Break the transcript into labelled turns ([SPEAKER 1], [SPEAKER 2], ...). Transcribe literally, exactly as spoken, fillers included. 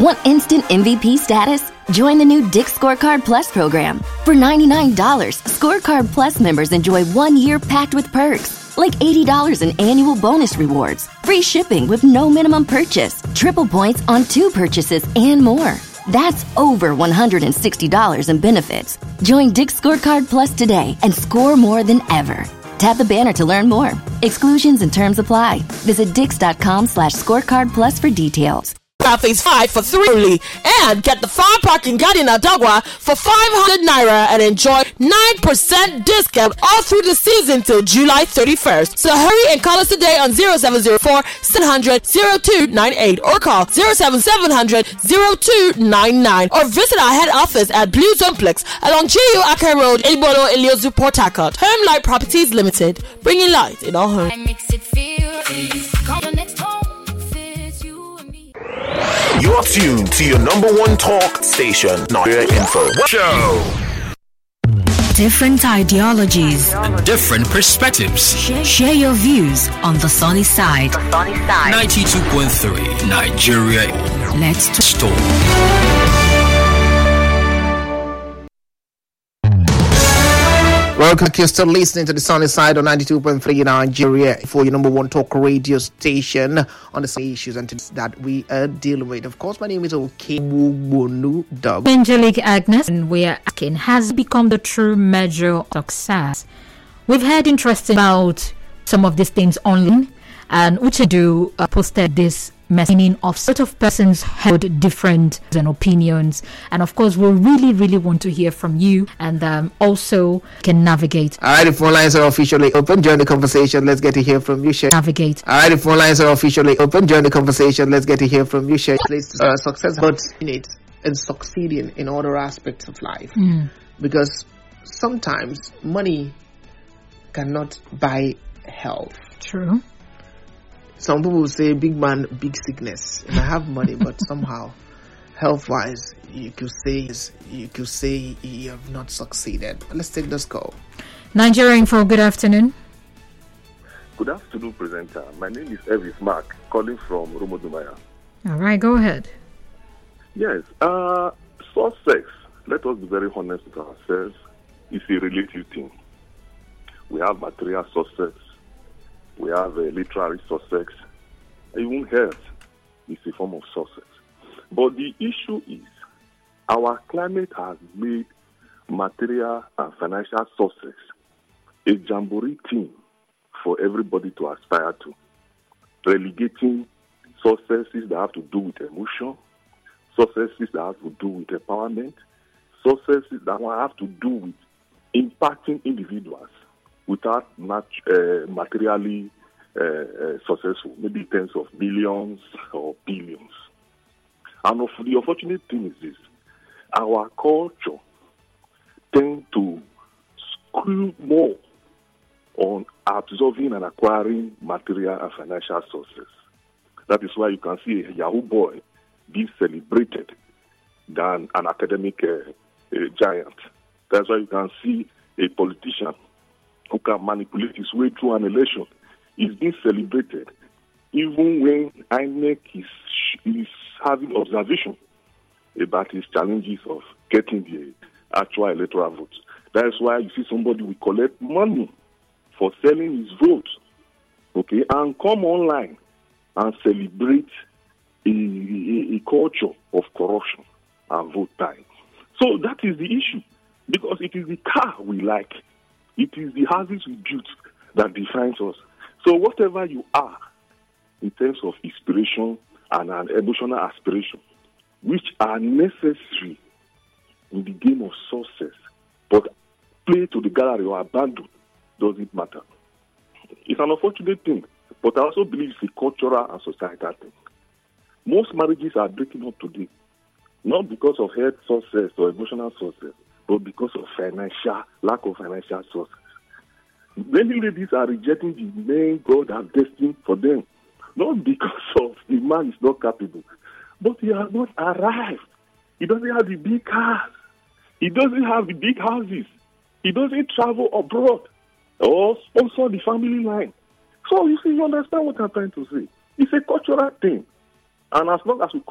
[SPEAKER 1] Want instant M V P status? Join the new Dick's Scorecard Plus program. For ninety-nine dollars, Scorecard Plus members enjoy one year packed with perks, like eighty dollars in annual bonus rewards, free shipping with no minimum purchase, triple points on two purchases, and more. That's over one hundred sixty dollars in benefits. Join Dick's Scorecard Plus today and score more than ever. Tap the banner to learn more. Exclusions and terms apply. Visit dix.com slash scorecard plus for details.
[SPEAKER 2] Phase five for three only, and get the farm parking guide in Adagwa for five hundred naira and enjoy nine percent discount all through the season till July thirty-first. So hurry and call us today on zero seven zero four, seven hundred, zero two nine eight or call zero seven seven hundred, zero two nine nine or visit our head office at Blue Zoneplex along G U Ake Road, Elibolo, Eliozu, Port Harcourt. Home Light Properties Limited, bringing light in our home.
[SPEAKER 3] You're tuned to your number one talk station, Nigeria Info Show.
[SPEAKER 4] Different ideologies
[SPEAKER 5] and different perspectives.
[SPEAKER 4] Share, share your views on the sunny side.
[SPEAKER 6] The sunny side.
[SPEAKER 5] ninety-two point three Nigeria.
[SPEAKER 4] Let's talk.
[SPEAKER 7] Welcome, you're still listening to the sunny side on ninety-two point three Nigeria for your number one talk radio station on the same issues and that we are dealing with. Of course, my name is Okewubonu Dog.
[SPEAKER 8] Angelic Agnes, and we are asking, has become the true measure of success? We've heard interesting about some of these things online, and Uchedu uh, posted this meaning of sort of persons held different and opinions, and of course we really really want to hear from you, and um, also can navigate.
[SPEAKER 7] All right, the phone lines are officially open. Join the conversation. Let's get to hear from you, Shay.
[SPEAKER 8] Navigate.
[SPEAKER 7] All right, the phone lines are officially open. Join the conversation. Let's get to hear from you, Shay. Uh, success, but in it and succeeding in other aspects of life,
[SPEAKER 8] mm.
[SPEAKER 7] because sometimes money cannot buy health.
[SPEAKER 8] True.
[SPEAKER 7] Some people will say, big man, big sickness. And I have money, but somehow, health-wise, you could say you could say you have not succeeded. Let's take this call.
[SPEAKER 8] Nigeria Info, good afternoon.
[SPEAKER 9] Good afternoon, presenter. My name is Elvis Mark, calling from Romodumaya.
[SPEAKER 8] All right, go ahead.
[SPEAKER 9] Yes, uh, success, let us be very honest with ourselves, is a relative thing. We have material success. We have a literary success. Even health is a form of success. But the issue is, our climate has made material and financial success a jamboree thing for everybody to aspire to, relegating successes that have to do with emotion, successes that have to do with empowerment, successes that have to do with impacting individuals without much uh, materially uh, uh, successful, maybe tens of millions or billions. And of, the unfortunate thing is this, our culture tends to screw more on absorbing and acquiring material and financial sources. That is why you can see a Yahoo boy be celebrated than an academic uh, uh, giant. That's why you can see a politician who can manipulate his way through an election is being celebrated, even when I N E C is, is having observation about his challenges of getting the actual electoral votes. That is why you see somebody will collect money for selling his vote, okay, and come online and celebrate a, a, a culture of corruption and vote time. So that is the issue, because it is the car we like. It is the houses we built that defines us. So whatever you are in terms of inspiration and an emotional aspiration, which are necessary in the game of success, but play to the gallery or abandon, doesn't matter. It's an unfortunate thing, but I also believe it's a cultural and societal thing. Most marriages are breaking up today, not because of health success or emotional success, but because of financial, lack of financial success. Many ladies are rejecting the men God has destined for them, not because of the man is not capable, but he has not arrived. He doesn't have the big cars. He doesn't have the big houses. He doesn't travel abroad or sponsor the family line. So you see, you understand what I'm trying to say. It's a cultural thing. And as long as we